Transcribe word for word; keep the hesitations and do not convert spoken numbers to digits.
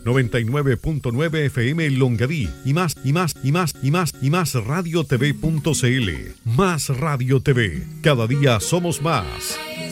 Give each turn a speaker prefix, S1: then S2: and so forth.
S1: noventa y nueve punto nueve F M en Longaví y más y más y más y más y más radio t v punto c l. Más Radio T V. Cada día somos más.